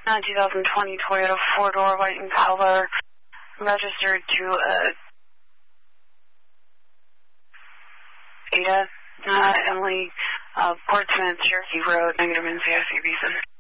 2020 Toyota 4-door, white in color, registered to Ada, Emily, Portsmouth, Cherokee Road, negative NCIC reason.